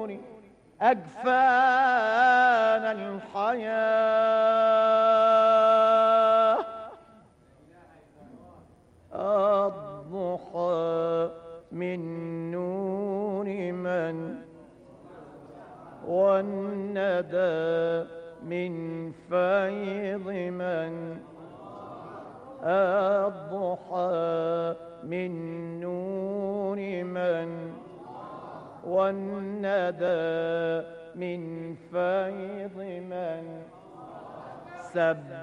أجفان الحياة. الضحى من نور من، والندى من فيض من. الضحى من نور من، والندى من فيض من.